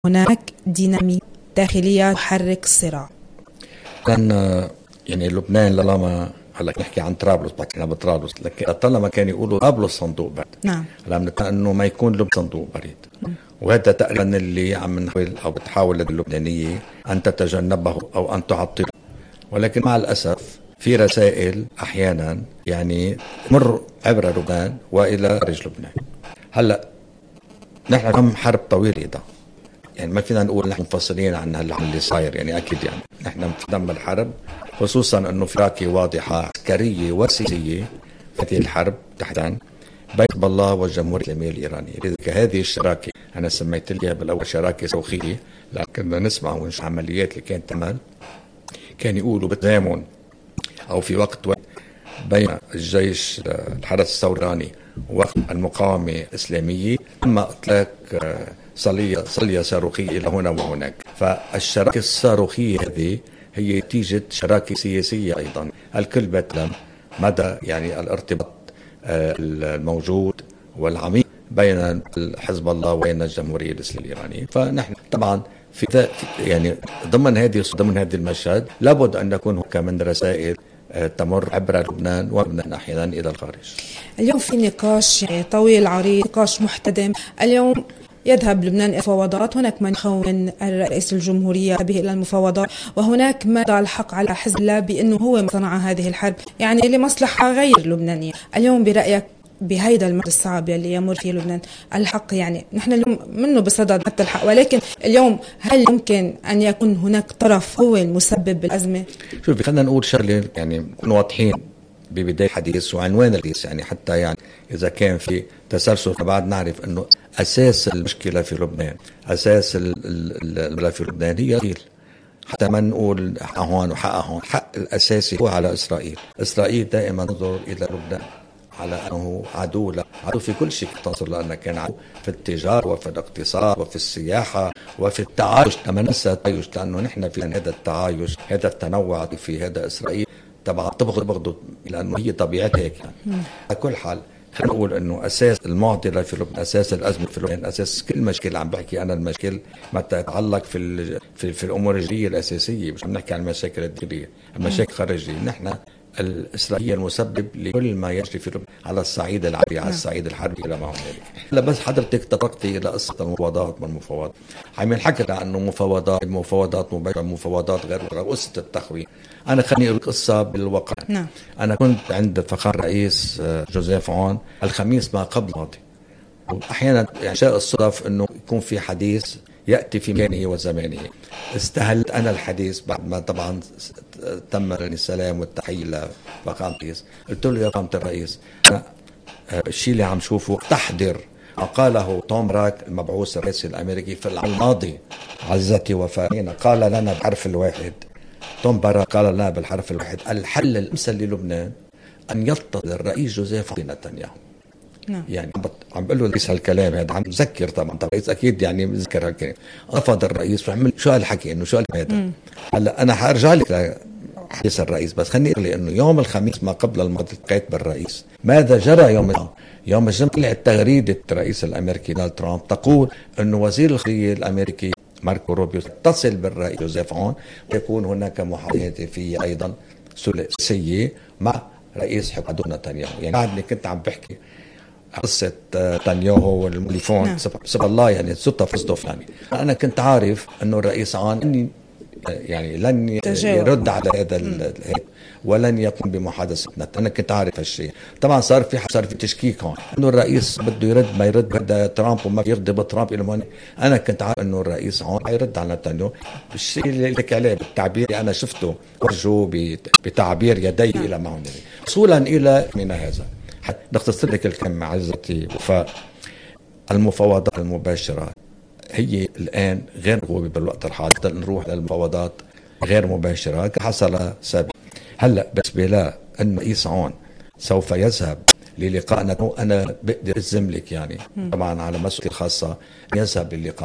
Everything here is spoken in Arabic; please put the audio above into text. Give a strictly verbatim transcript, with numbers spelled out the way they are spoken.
هناك دينامية داخلية تحرك الصراع. كان يعني لبنان لما هلا نحكي عن طرابلس، بحكي بطرابلس، لكن طالما كان يقولوا طرابلس صندوق بريد. نعم. لما انه ما يكون لبنان صندوق بريد. وهذا تقريبا اللي عم نحاول او بتحاول اللبنانيه ان تتجنبه او ان تعطله. ولكن مع الاسف في رسائل احيانا يعني تمر عبر لبنان والى خارج لبنان. هلا نحن عم حرب طويله ده. يعني ما فينا نقول نحن منفصلين عن اللي صاير، يعني اكيد يعني نحن مقدم الحرب، خصوصا انه في شراكه واضحه عسكريه وسياسيه في هذه الحرب تحديدا بين حزب الله والجمهوريه الاسلاميه الايرانيه. لذلك هذه الشراكه انا سميت لها بالاول شراكه صاروخيه، لكن نسمع ونشوف عمليات اللي كانت تعمل كان يقولوا بالتزامن او في وقت بين الجيش الحرس الثوراني والمقاومه الاسلاميه تم اطلاق صليه صليه صاروخيه الى هنا وهناك. فالشراكه الصاروخيه هذه هي نتيجه شراكه سياسيه ايضا. الكل بيتلم مدى يعني الارتباط الموجود والعميق بين حزب الله وبين الجمهوريه الاسلاميه الايرانيه. فنحن طبعا في يعني ضمن هذه ضمن هذه المشهد لابد ان يكون هناك من رسائل تمر عبر لبنان ولبنان احيانا الى الخارج. اليوم في نقاش طويل عريض، نقاش محتدم. اليوم يذهب لبنان إلى المفاوضات، هناك من يخون الرئيس الجمهورية به إلى المفاوضات، وهناك من يضع الحق على حزب الله بأنه هو صنع هذه الحرب يعني لمصلحة غير لبنانية. اليوم برأيك بهيدا المرض الصعب اللي يمر فيه لبنان الحق، يعني نحن اليوم منه بصدد حتى الحق، ولكن اليوم هل يمكن أن يكون هناك طرف هو المسبب بالأزمة؟ شوفي خلينا نقول شغلة يعني نكون واضحين ببداية الحديث وعنوان الحديث، يعني حتى يعني إذا كان في تسلسل فبعد نعرف أنه أساس المشكلة في لبنان، أساس المشكلة في لبنان هي إسرائيل. حتى ما نقول حق هون وحق هون، حق الأساسي هو على إسرائيل. إسرائيل دائما تنظر إلى لبنان على أنه عدو له، عدو في كل شيء تنظر، لأنه كان عدو في التجارة وفي الاقتصاد وفي السياحة وفي التعايش. لما ننسى التعايش، لأنه نحن في هذا التعايش هذا التنوع في هذا إسرائيل طبعا تبغض بغضه لأنه هي طبيعتها هيك. يعني. على كل حال خلينا نقول انه اساس المعضله في لبنان، اساس الازمه في لبنان، اساس كل مشكله عم بحكي انا المشكل ما تتعلق في في, في الامور الجديه الاساسيه، مش عم نحكي عن المشاكل الداخليه، المشاكل الخارجيه. نحن الإسرائيلية المسبب لكل ما يجري في لبنان على الصعيد العربي، على الصعيد الحربي إلى ما هنالك. هلا بس حضرتك تطرقتي إلى قصة المفاوضات والمفاوضات، عم ينحكى عن إنه مفاوضات مفاوضات مباشرة مفاوضات غير قصة التخوين. أنا خليني أقول قصة بالواقع. نعم. أنا كنت عند فخامة الرئيس جوزيف عون الخميس ما قبل الماضي، وأحيانا يعني شاء الصدف إنه يكون في حديث يأتي في مكانه وزمانه. استهلت أنا الحديث بعد ما طبعا تم السلام والتحية لفخامة الرئيس. قلت له يا فخامة الرئيس، أنا الشيء اللي عم شوفه تحضر ما قاله توم راك المبعوث الرئيسي الأمريكي في العام الماضي عزتي وفانينا، قال لنا بالحرف الواحد، توم باراك قال لنا بالحرف الواحد الحل الأمثل للبنان أن يتخذ الرئيس جوزيف نتنياهو. نعم. يعني عم بقول له ليس هالكلام هذا، عم بذكر طبعا الرئيس اكيد يعني بذكر هالكلام. رفض الرئيس وعمل شو هالحكي انه شو هذا. هلا انا حارجع لك لحديث الرئيس، بس خليني اقول لي انه يوم الخميس ما قبل الماضي التقيت بالرئيس. ماذا جرى يوم الجمعه؟ يوم الجمعه طلعت تغريده الرئيس الامريكي دونالد ترامب تقول انه وزير الخارجيه الامريكي ماركو روبيو يتصل بالرئيس جوزيف عون ويكون هناك محادثه هاتفيه ايضا ثلاثيه مع رئيس حكومه نتنياهو. يعني بعدني كنت عم بحكي قصة نتنياهو والمليفون. نعم. سبحان الله يعني صدفة فصدف. يعني أنا كنت عارف أنه الرئيس عون يعني لن يرد على هذا ولن يقوم بمحادثتنا. أنا كنت عارف هالشيء. طبعا صار في صار في تشكيك هون أنه الرئيس بده يرد ما يرد هذا ترامب وما يرضي بترامب إلى هون. أنا كنت عارف أنه الرئيس عون يرد على نتنياهو بالشيء اللي لك عليه بالتعبير اللي أنا شفته ورجوه بتعبير يديه. نعم. إلى ما هون وصولا إلى من هذا نختصر لك الكلمة عزتي وفاء. المفاوضات المباشرة هي الآن غير قوية بالوقت الحاضر. نروح للمفاوضات غير مباشرة كحصل سابقا. هلا بالنسبة له أن رئيس عون سوف يذهب للقاء نتنياهو، أنا بقدر أجزم لك يعني طبعا على مسؤوليتي الخاصة يذهب للقاء